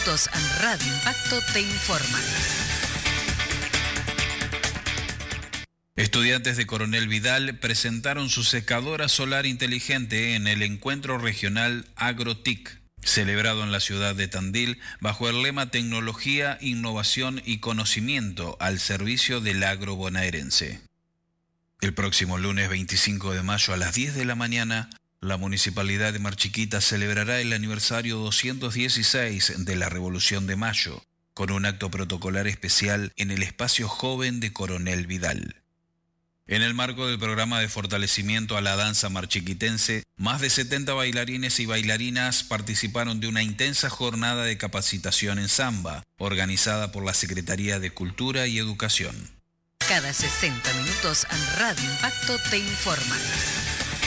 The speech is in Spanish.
minutos en Radio Impacto te informa. Estudiantes de Coronel Vidal presentaron su secadora solar inteligente en el encuentro regional AgroTIC, celebrado en la ciudad de Tandil bajo el lema Tecnología, Innovación y Conocimiento al servicio del agro bonaerense. El próximo lunes 25 de mayo a las 10 de la mañana, la Municipalidad de Mar Chiquita celebrará el aniversario 216 de la Revolución de Mayo, con un acto protocolar especial en el espacio joven de Coronel Vidal. En el marco del programa de fortalecimiento a la danza marchiquitense, más de 70 bailarines y bailarinas participaron de una intensa jornada de capacitación en samba, organizada por la Secretaría de Cultura y Educación. Cada 60 minutos en Radio Impacto te informa.